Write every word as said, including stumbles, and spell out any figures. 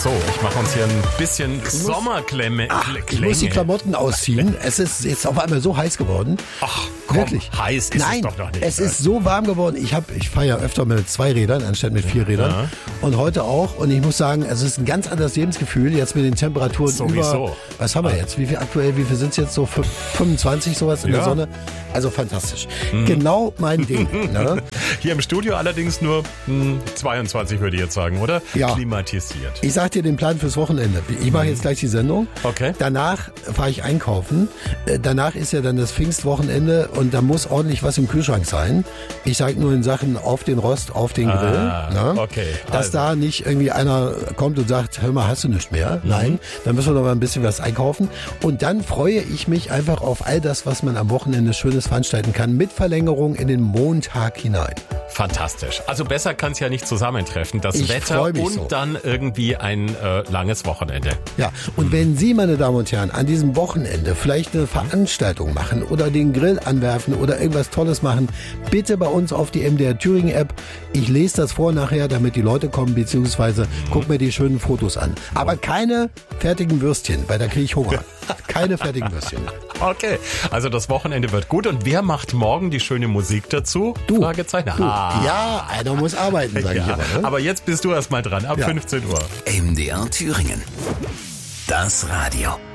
So, ich mache uns hier ein bisschen Sommerklemme. Ach, ich muss die Klamotten ausziehen. Es ist jetzt auf einmal so heiß geworden. Ach, komm, wirklich. Heiß ist Nein, es doch noch nicht. es ne? ist so warm geworden. Ich hab, ich fahre ja öfter mit zwei Rädern anstatt mit vier Rädern. Ja. Und heute auch. Und ich muss sagen, es ist ein ganz anderes Lebensgefühl jetzt mit den Temperaturen Sowieso. über. Was haben wir jetzt? Wie viel aktuell? Wie viel sind es jetzt? So fünfundzwanzig sowas in Ja. der Sonne? Also fantastisch. Mhm. Genau mein Ding. Ne? Hier im Studio allerdings nur hm, zweiundzwanzig, würde ich jetzt sagen, oder? Ja. Klimatisiert. Ich sag dir den Plan fürs Wochenende. Ich mache jetzt gleich die Sendung. Okay. Danach fahre ich einkaufen. Äh, Danach ist ja dann das Pfingstwochenende und da muss ordentlich was im Kühlschrank sein. Ich sage nur in Sachen auf den Rost, auf den Grill. Ah, ne? okay. Dass Also. da nicht irgendwie einer kommt und sagt, hör mal, hast du nichts mehr? Mhm. Nein, dann müssen wir noch mal ein bisschen was einkaufen. Und dann freue ich mich einfach auf all das, was man am Wochenende Schönes veranstalten kann, mit Verlängerung in den Montag hinein. Fantastisch. Also besser kann es ja nicht zusammentreffen. Das Ich Wetter freu mich und so. dann irgendwie ein äh, langes Wochenende. Ja, und wenn Sie, meine Damen und Herren, an diesem Wochenende vielleicht eine Veranstaltung machen oder den Grill anwerfen oder irgendwas Tolles machen, bitte bei uns auf die M D R Thüringen App. Ich lese das vor nachher, damit die Leute kommen, beziehungsweise guck mir die schönen Fotos an. Aber keine fertigen Würstchen, weil da kriege ich Hunger. Keine fertigen Würstchen. Okay, also das Wochenende wird gut. Und wer macht morgen die schöne Musik dazu? Du. Fragezeichen. Du. Ah. Ja, einer muss arbeiten, sage ich Ja, immer. Ne? aber jetzt bist du erst mal dran, ab Ja. fünfzehn Uhr. M D R Thüringen. Das Radio.